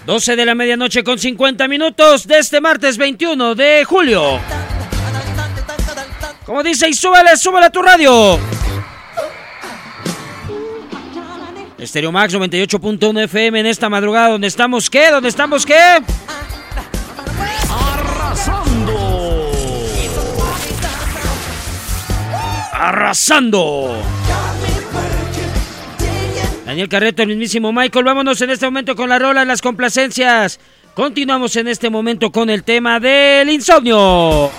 12 de la medianoche con 50 minutos de este martes 21 de julio. Como dice, y súbele a tu radio. Estéreo Max 98.1 FM en esta madrugada. ¿Dónde estamos qué? Arrasando. Daniel Carreto, el mismísimo Michael. Vámonos en este momento con la rola, las complacencias. Continuamos en este momento con el tema del insomnio.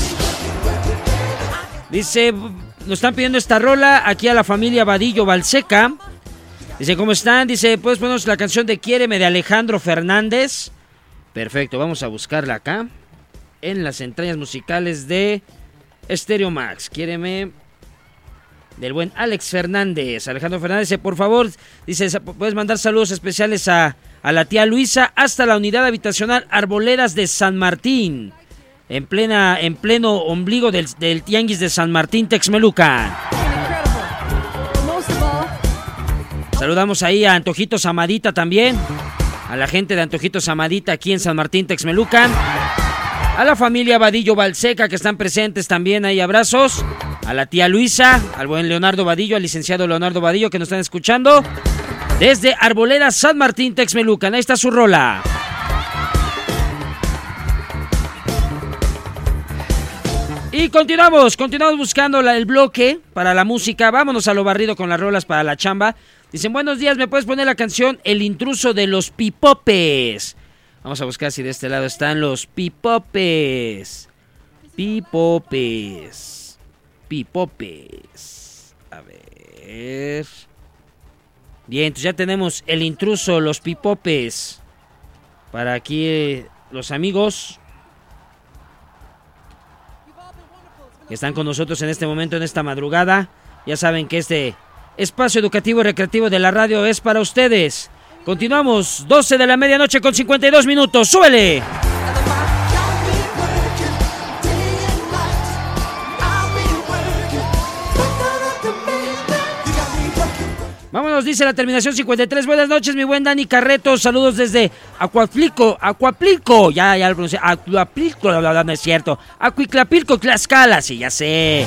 Dice, nos están pidiendo esta rola aquí a la familia Vadillo Balseca. Dice, ¿cómo están? Dice, ¿puedes ponernos la canción de Quiéreme de Alejandro Fernández? Perfecto, vamos a buscarla acá en las entrañas musicales de Estéreo Max. Quiéreme del buen Alex Fernández. Alejandro Fernández, dice, por favor, dice, puedes mandar saludos especiales a la tía Luisa hasta la unidad habitacional Arboledas de San Martín, en pleno ombligo del Tianguis de San Martín, Texmelucan. Saludamos ahí a Antojitos Amadita también, a la gente de Antojitos Amadita aquí en San Martín, Texmelucan, a la familia Vadillo Balseca que están presentes también, ahí abrazos, a la tía Luisa, al buen Leonardo Vadillo, al licenciado Leonardo Vadillo que nos están escuchando desde Arboledas, San Martín, Texmelucan. Ahí está su rola. Y continuamos buscando el bloque para la música. Vámonos a lo barrido con las rolas para la chamba. Dicen, buenos días, ¿me puedes poner la canción El intruso de los Pipopes? Vamos a buscar si de este lado están los Pipopes. Pipopes. A ver. Bien, entonces ya tenemos El intruso, los Pipopes. Para aquí los amigos que están con nosotros en este momento, en esta madrugada. Ya saben que este espacio educativo y recreativo de la radio es para ustedes. Continuamos, 12 de la medianoche con 52 minutos. ¡Súbele! Vámonos, dice la terminación 53. Buenas noches, mi buen Dani Carreto. Saludos desde Acuaplico. Ya lo pronuncié. Acuaplico, no es cierto. Acuiclapilco, Tlaxcala. Sí, ya sé.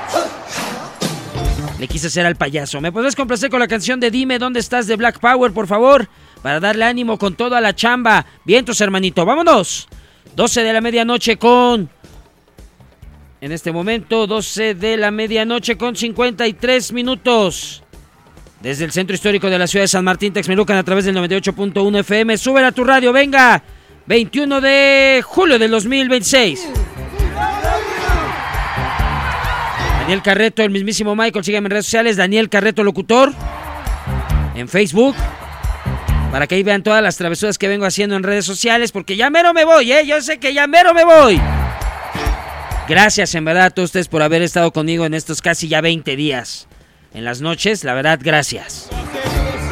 Le quise hacer al payaso. ¿Me podés complacer con la canción de Dime dónde estás de Black Power, por favor? Para darle ánimo con toda la chamba. Vientos, hermanito. Vámonos. 12 de la medianoche con... En este momento, 12 de la medianoche con 53 minutos. Desde el centro histórico de la ciudad de San Martín, Texmelucan, a través del 98.1 FM. Súbela a tu radio, venga. 21 de julio del 2026. Daniel Carreto, el mismísimo Michael. Sígueme en redes sociales, Daniel Carreto Locutor. En Facebook. Para que ahí vean todas las travesuras que vengo haciendo en redes sociales. Porque ya mero me voy, yo sé que ya mero me voy. Gracias, en verdad, a todos ustedes por haber estado conmigo en estos casi ya 20 días. En las noches, la verdad, gracias.